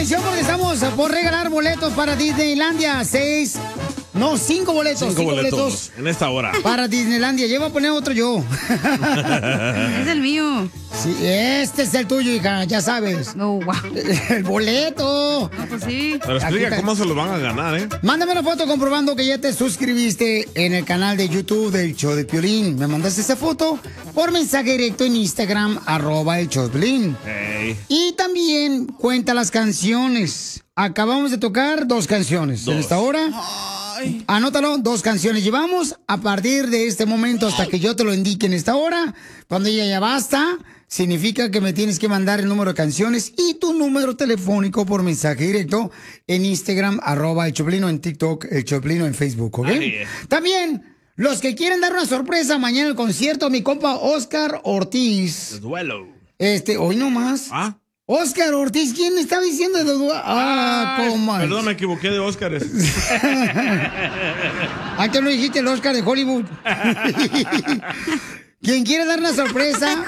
atención porque estamos por regalar boletos para Disneylandia. 5 boletos. 5 boletos en esta hora. Para Disneylandia. Yo voy a poner otro yo. Es el mío. Sí, este es el tuyo, hija, ya sabes. Oh, wow. El boleto. No, pues sí. Pero explica cómo se los van a ganar, ¿eh? Mándame una foto comprobando que ya te suscribiste en el canal de YouTube del Show de Piolín. Me mandaste esa foto por mensaje directo en Instagram, @el Show de Piolín. Hey. Y también cuenta las canciones. Acabamos de tocar 2 canciones en esta hora. Anótalo, 2 canciones llevamos. A partir de este momento hasta que yo te lo indique en esta hora, cuando ya basta, significa que me tienes que mandar el número de canciones y tu número telefónico por mensaje directo en Instagram, @el Choplino, en TikTok, el Choplino, en Facebook, ¿ok? También, los que quieren dar una sorpresa mañana en el concierto, mi compa Oscar Ortiz. El duelo. Hoy nomás. ¿Ah? Oscar Ortiz, ¿quién estaba diciendo de los... comadre. Perdón, me equivoqué de Óscares. Antes no dijiste el Oscar de Hollywood. Quien quiere dar una sorpresa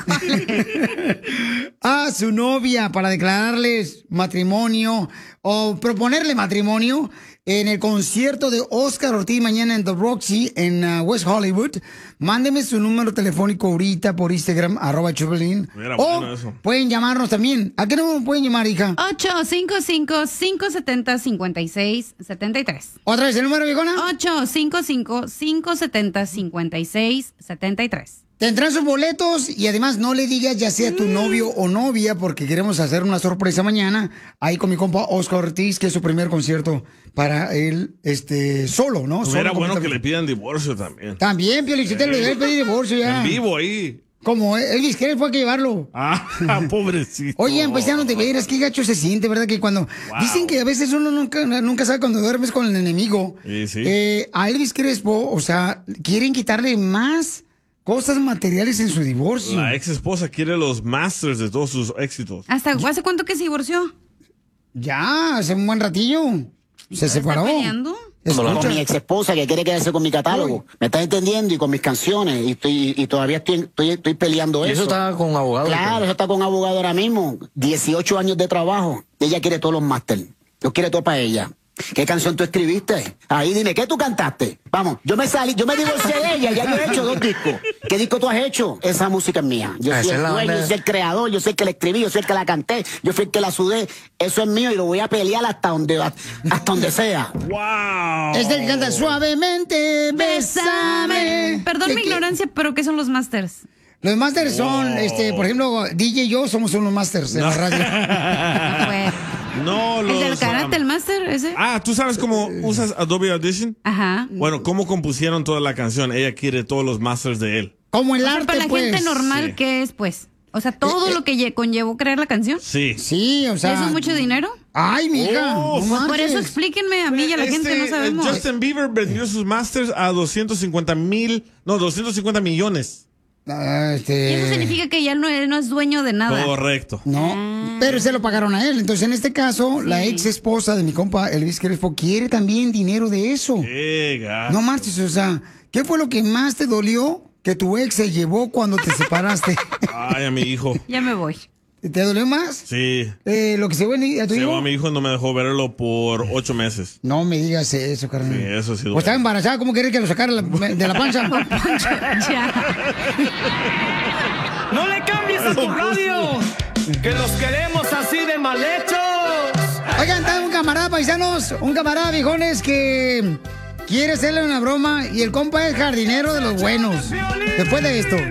a su novia para declararles matrimonio o proponerle matrimonio en el concierto de Oscar Ortiz mañana en The Roxy en West Hollywood, mándeme su número telefónico ahorita por Instagram, @Choplin. O bueno, pueden llamarnos también. ¿A qué número pueden llamar, hija? 855-570-5673. ¿Otra vez el número, viejona? 855-570-5673. Tendrán sus boletos y además no le digas ya sea tu novio o novia porque queremos hacer una sorpresa mañana ahí con mi compa Oscar Ortiz, que es su primer concierto para él, solo, ¿no? Era bueno que le pidan divorcio también. También, Piolichotelo, le debe pedir divorcio ya. En vivo ahí. Como Elvis Crespo fue que llevarlo. Pobrecito. Oye, pues ya no te veras, qué gacho se siente, ¿verdad? Que cuando dicen que a veces uno nunca sabe cuando duermes con el enemigo. Sí. A Elvis Crespo, o sea, quieren quitarle más cosas materiales en su divorcio. La ex esposa quiere los masters de todos sus éxitos. ¿Hace cuánto que se divorció? Ya, hace un buen ratillo. Se separó. ¿Está peleando? Con mi ex esposa que quiere quedarse con mi catálogo. ¿Me estás entendiendo? Y con mis canciones. Y todavía estoy peleando eso. ¿Y eso está con abogado? Claro, eso está con abogado ahora mismo. 18 años de trabajo. Ella quiere todos los máster. Yo quiero todo para ella. ¿Qué canción tú escribiste? Ahí dime, ¿qué tú cantaste? Vamos, yo me divorcié de ella, ya yo he hecho 2 discos. ¿Qué disco tú has hecho? Esa música es mía. Yo soy el dueño, yo soy el creador, yo soy el que la escribí, yo soy el que la canté, yo fui el que la sudé. Eso es mío y lo voy a pelear hasta donde sea. ¡Wow! Es el que canta suavemente, bésame. Perdón mi ignorancia, pero ¿qué son los masters? Los masters son, por ejemplo, DJ y yo somos unos masters en la radio. No, ¿El del karate, el máster ese? ¿Tú sabes cómo usas Adobe Audition? Ajá. Bueno, ¿cómo compusieron toda la canción? Ella quiere todos los masters de él. Como el arte, para la gente normal, ¿qué es, pues? O sea, todo lo que conllevó crear la canción. Sí. Sí, o sea. ¿Eso es mucho dinero? Ay, mija. Por eso explíquenme a mí y a la gente, no sabemos. Justin Bieber vendió sus masters a 250 millones. Y eso significa que ya no es dueño de nada. Correcto. No, pero se lo pagaron a él. Entonces, en este caso, la ex esposa de mi compa Elvis Crespo quiere también dinero de eso. No marches, o sea, ¿qué fue lo que más te dolió que tu ex se llevó cuando te separaste? Ay, a mi hijo. Ya me voy. ¿Te dolió más? Sí. Lo que se fue a tu hijo. A mi hijo no me dejó verlo por 8 meses. No me digas eso, carnal. Sí, eso sí. O estaba embarazada, ¿cómo querés que lo sacara de la panza? No le cambies a tu radio, que los queremos así de mal hechos. Oigan, está un camarada, paisanos, un camarada, viejones, que quiere hacerle una broma y el compa es jardinero de los buenos. Después de esto.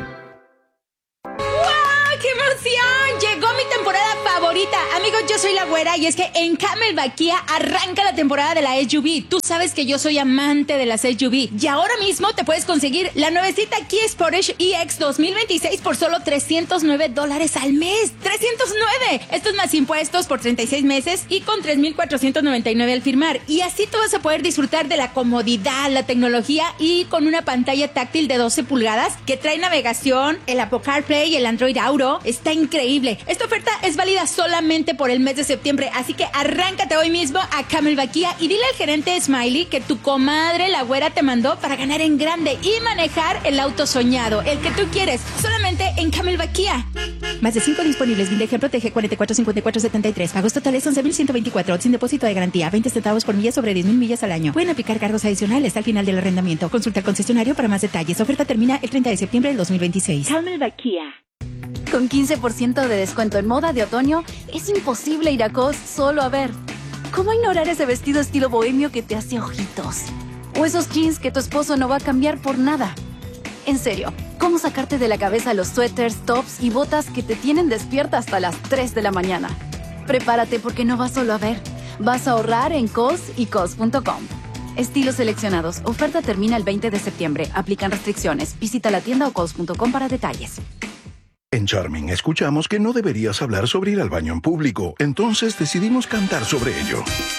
¡Qué emoción! Llegó mi temporada favorita. Amigos, yo soy la güera y es que en Camelback Kia arranca la temporada de la SUV. Tú sabes que yo soy amante de las SUV. Y ahora mismo te puedes conseguir la nuevecita Kia Sportage EX 2026 por solo $309 al mes. ¡309! Esto es más impuestos por 36 meses y con $3,499 al firmar. Y así tú vas a poder disfrutar de la comodidad, la tecnología y con una pantalla táctil de 12 pulgadas que trae navegación, el Apple CarPlay y el Android Auto. Está increíble. Esta oferta es válida solamente por el mes de septiembre. Así que arráncate hoy mismo a Camelback Kia y dile al gerente Smiley que tu comadre, la güera, te mandó para ganar en grande y manejar el auto soñado, el que tú quieres, solamente en Camelback Kia. Más de 5 disponibles. Vil ejemplo TG445473. Pagos totales 11,124. Sin depósito de garantía. 20 centavos por milla sobre 10,000 millas al año. Pueden aplicar cargos adicionales al final del arrendamiento. Consulta al concesionario para más detalles. Oferta termina el 30 de septiembre del 2026. Camelback Kia. Con 15% de descuento en moda de otoño, es imposible ir a Cos solo a ver. ¿Cómo ignorar ese vestido estilo bohemio que te hace ojitos? O esos jeans que tu esposo no va a cambiar por nada. En serio, ¿cómo sacarte de la cabeza los suéteres, tops y botas que te tienen despierta hasta las 3 de la mañana? Prepárate porque no vas solo a ver. Vas a ahorrar en Cos y Cos.com. Estilos seleccionados. Oferta termina el 20 de septiembre. Aplican restricciones. Visita la tienda o Cos.com para detalles. En Charming escuchamos que no deberías hablar sobre ir al baño en público, entonces decidimos cantar sobre ello.